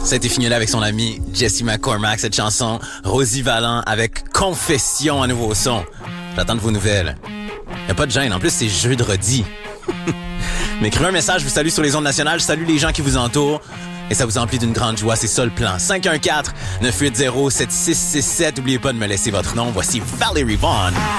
Ça a été fini là avec son ami Jesse McCormack, cette chanson. Rosie Vallant avec Confession, un nouveau son. J'attends de vos nouvelles. Y a pas de gêne, en plus c'est jeudi. M'écrivez un message, je vous salue sur les ondes nationales, je salue les gens qui vous entourent. Et ça vous emplit d'une grande joie, c'est ça le plan. 514-980-7667. N'oubliez pas de me laisser votre nom. Voici Valerie Vaughn.